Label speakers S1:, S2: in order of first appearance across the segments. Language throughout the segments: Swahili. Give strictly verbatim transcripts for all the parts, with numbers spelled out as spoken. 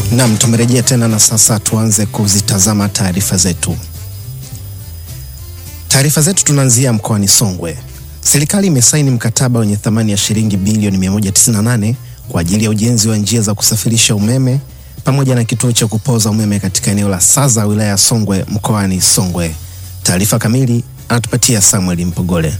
S1: Naam, tumerejea tena na sasa tuanze kuzitazama taarifa zetu. Taarifa zetu tunaanzia mkoani Songwe. Serikali imesaini mkataba wenye thamani ya shilingi bilioni mia moja tisini na nane kwa ajili ya ujenzi wa njia za kusafirisha umeme pamoja na kituo cha kupoza umeme katika eneo la Saza, wilaya ya Songwe, mkoani Songwe. Taarifa kamili anatupatia Samuel Mpogole.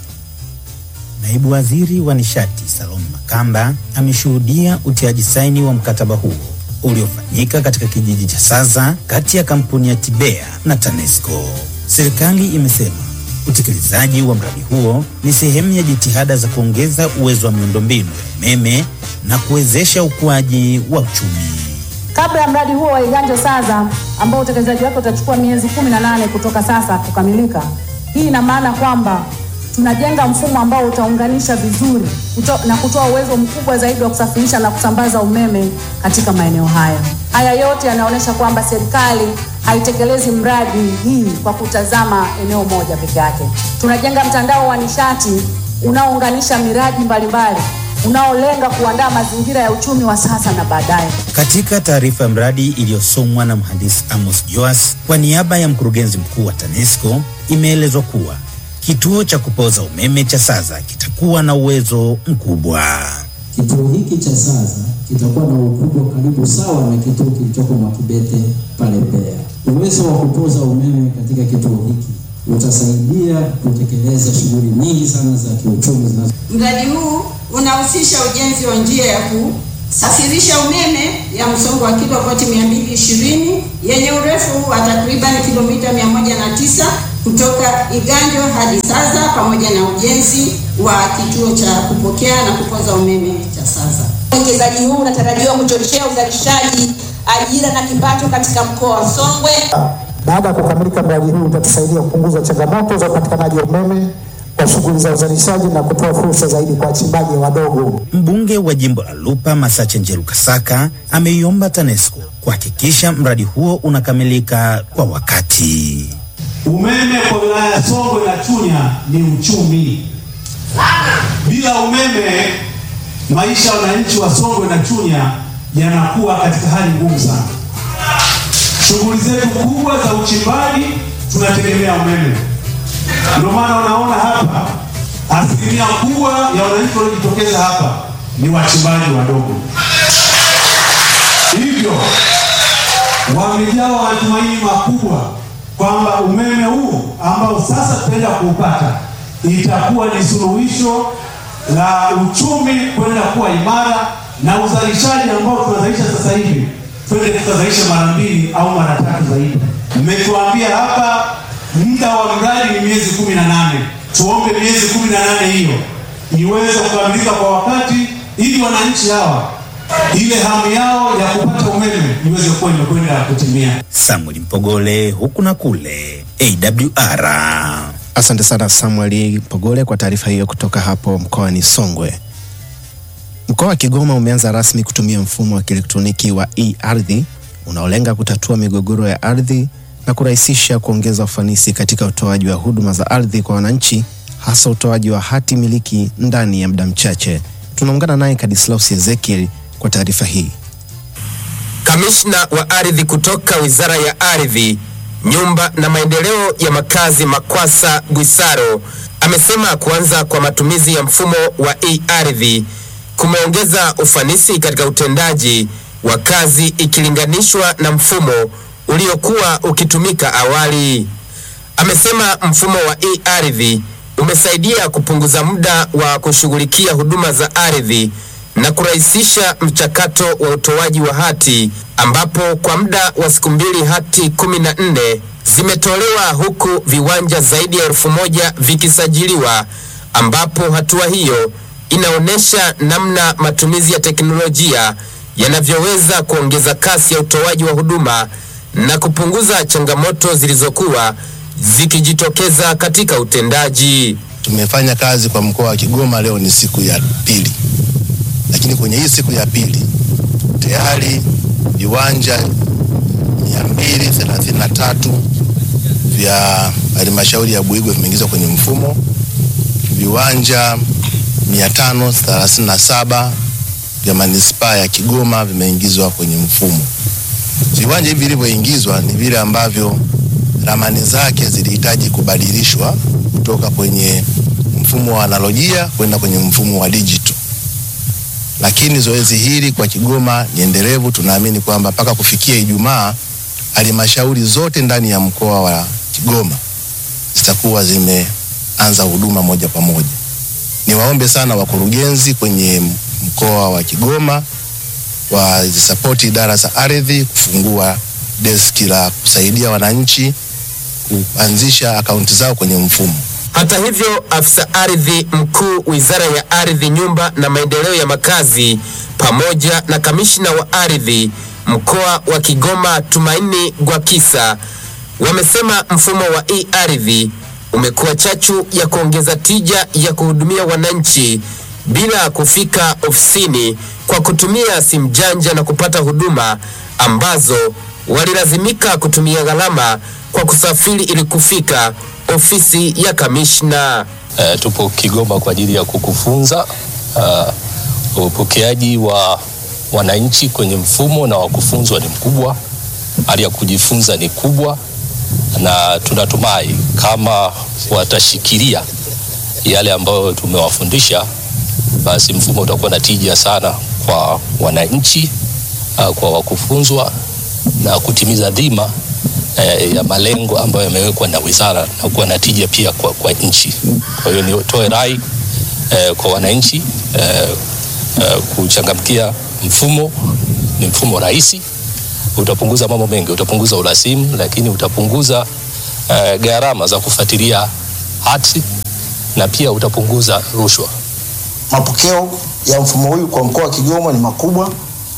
S2: Naibu Waziri wa Nishati Salome Makamba ameshuhudia utiaji saini wa mkataba huo uliofanyika katika kijiji cha Saza kati ya kampuni ya Tibea na TANESCO. Serikali imesema utekelezaji wa mradi huo ni sehemu ya jitihada za kuongeza uwezo wa miundombinu ya umeme na kuwezesha ukuaji wa uchumi.
S3: Kabla ya mradi huo wa Iganjo Saza ambao utekelezaji wake utachukua miezi kumi na nane kutoka sasa kukamilika, hii ina maana kwamba tunajenga mfumo ambao utaunganisha vizuri kuto, na kutoa uwezo mkubwa zaidi wa kusafirisha na kusambaza umeme katika maeneo haya. Haya yote yanaonyesha kwamba serikali haitekelezi mradi hii kwa kutazama eneo moja peke yake. Tunajenga mtandao wa nishati unaounganisha miradi mbalimbali unaolenga kuandaa mazingira ya uchumi wa sasa na baadaye.
S2: Katika taarifa ya mradi iliyosomwa na mhandisi Amos Joas kwa niaba ya mkurugenzi mkuu wa TANESCO, imeelezwa kuwa kituo cha kupoza umeme cha Saza kitakuwa na uwezo mkubwa.
S4: Kituo hiki cha Saza kitakuwa na ukubwa karibu sawa na kituo kilichoko Mwakibete pale Mbeya. Uwezo wa kupoza umeme katika kituo hiki utasaidia kutekeleza shughuli nyingi sana za kiuchumi zinazo.
S5: Mradi huu unahusisha ujenzi wa njia ya kusafirisha umeme ya msongo wa kilovoti mia mbili ishirini yenye urefu wa takriban kilomita mia moja na tisa kutoka Iganjo hadi Saza, pamoja na ujenzi wa kituo cha kupokea na kupoza umeme cha Saza.
S6: Uwekezaji huu unatarajiwa kuchochea uzalishaji, ajira na kipato katika mkoa wa Songwe.
S7: Baada ya kukamilika, mradi huu utatusaidia kupunguza changamoto za upatikanaji wa umeme kwa shughuli za uzalishaji na kutoa fursa zaidi kwa wachimbaji wadogo.
S2: Mbunge wa jimbo la Lupa Masache Njeru Kasaka ameiomba TANESCO kuhakikisha mradi huo unakamilika kwa wakati.
S8: Umeme kwa wilaya ya Songwe na Chunya ni uchumi. Bila umeme, maisha ya wananchi wa Songwe na Chunya yanakuwa katika hali ngumu sana. Shughuli zetu kubwa za uchimbaji tunategemea umeme. Ndio maana unaona hapa asilimia kubwa ya wananchi waliojitokeza hapa ni wachimbaji wadogo. Hivyo wamejawa matumaini makubwa kwamba umeme huu ambao sasa tutaenda kuupata itakuwa ni suluhisho la uchumi kwenda kuwa imara, na uzalishaji ambao tunazalisha sasa hivi twende tukazalisha mara mbili au mara tatu zaidi. Mmetuambia hapa muda wa mradi ni miezi kumi na nane. Tuombe miezi kumi na nane hiyo iweze kukamilika kwa wakati, ili wananchi hawa ile hamu yao ya kupata umeme iweze kuwa imekwenda kutimia.
S2: Samuel Mpogole, huku na kule, A W R.
S1: Asante sana Samuel Mpogole kwa taarifa hiyo kutoka hapo mkoani Songwe. Mkoa wa Kigoma umeanza rasmi kutumia mfumo wa kielektroniki wa e-ardhi unaolenga kutatua migogoro ya ardhi na kurahisisha kuongeza ufanisi katika utoaji wa huduma za ardhi kwa wananchi, hasa utoaji wa hati miliki ndani ya muda mchache. Tunaungana naye Kadislaus Ezekiel kwa taarifa hii.
S9: Kamishna wa ardhi kutoka Wizara ya Ardhi, Nyumba na Maendeleo ya Makazi Makwasa Gwisaro amesema kuanza kwa matumizi ya mfumo wa e-ardhi kumeongeza ufanisi katika utendaji wa kazi ikilinganishwa na mfumo uliokuwa ukitumika awali. Amesema mfumo wa e-ardhi umesaidia kupunguza muda wa kushughulikia huduma za ardhi na kurahisisha mchakato wa utoaji wa hati, ambapo kwa muda wa siku mbili hati kumi na nne zimetolewa, huku viwanja zaidi ya elfu moja vikisajiliwa, ambapo hatua hiyo inaonesha namna matumizi ya teknolojia yanavyoweza kuongeza kasi ya utoaji wa huduma na kupunguza changamoto zilizokuwa zikijitokeza katika utendaji.
S10: Tumefanya kazi kwa mkoa wa Kigoma, leo ni siku ya pili. Lakini kwenye hii siku ya pili tayari viwanja mia mbili thelathini na tatu vya halmashauri ya Buigwe vimeingizwa kwenye mfumo. Viwanja mia tano thelathini na saba vya manispaa ya Kigoma vimeingizwa kwenye mfumo. Viwanja hivi vilivyoingizwa ni vile ambavyo ramani zake zilihitaji kubadilishwa kutoka kwenye mfumo wa analojia kwenda kwenye mfumo wa digital. Lakini zoezi hili kwa Kigoma ni endelevu. Tunaamini kwamba mpaka kufikia Ijumaa halmashauri zote ndani ya mkoa wa Kigoma zitakuwa zimeanza huduma moja kwa moja. Niwaombe sana wakurugenzi kwenye mkoa wa Kigoma wa support idara za ardhi kufungua deski la kusaidia wananchi kuanzisha akaunti zao kwenye mfumo.
S9: Hata hivyo, afisa ardhi mkuu Wizara ya Ardhi, Nyumba na Maendeleo ya Makazi pamoja na kamishna wa ardhi mkoa wa Kigoma Tumaini Gwakisa wamesema mfumo wa e-ardhi umekuwa chachu ya kuongeza tija ya kuhudumia wananchi bila kufika ofisini kwa kutumia simu janja na kupata huduma ambazo walilazimika kutumia gharama kwa kusafiri ili kufika ofisi ya kamishna.
S11: Uh, tupo Kigoma kwa ajili ya kukufunza. Uh, upokeaji wa wananchi kwenye mfumo na wakufunzwa ni mkubwa, hali ya kujifunza ni kubwa, na tunatumai kama watashikilia yale ambayo tumewafundisha, basi mfumo utakuwa na tija sana kwa wananchi, uh, kwa wakufunzwa na kutimiza dhima eh, ya malengo ambayo yamewekwa na wizara na kuwa na tija pia kwa, kwa nchi. Kwa hiyo nitoe rai eh, kwa wananchi eh, eh, kuchangamkia mfumo. Ni mfumo rahisi, utapunguza mambo mengi, utapunguza urasimu, lakini utapunguza eh, gharama za kufuatilia hati na pia utapunguza rushwa.
S12: Mapokeo ya mfumo huu kwa mkoa wa Kigoma ni makubwa.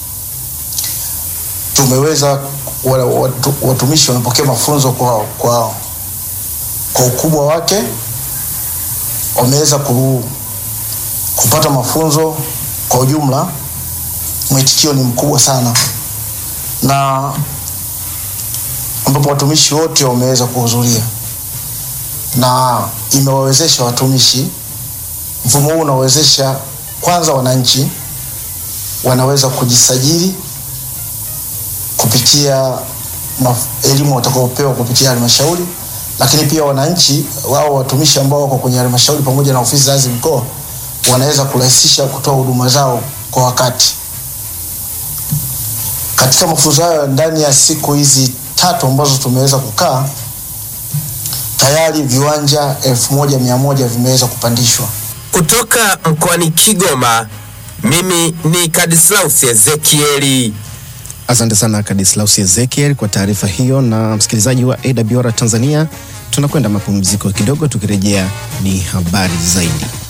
S12: Tumeweza watu, watumishi wanapokea mafunzo kwa kwa kwa ukubwa wake, wameweza ku, kupata mafunzo kwa ujumla. Mwitikio ni mkubwa sana, na ambapo watumishi wote wameweza kuhudhuria na imewawezesha watumishi. Mfumo huu unawezesha kwanza wananchi wanaweza kujisajili kupitia elimu watakayopewa kupitia halmashauri, lakini pia wananchi wao watumishi ambao wako kwenye halmashauri pamoja na ofisi za ardhi mkoa wanaweza kurahisisha kutoa huduma zao kwa wakati. Katika mafunzo hayo ndani ya siku hizi tatu ambazo tumeweza kukaa, tayari viwanja elfu moja mia moja vimeweza kupandishwa.
S9: Kutoka mkoani Kigoma, mimi ni Kadislaus Ezekieli.
S1: Asante sana Kadislaus Ezekiel kwa taarifa hiyo. Na msikilizaji wa A W R Tanzania, tunakwenda mapumziko kidogo, tukirejea ni habari zaidi.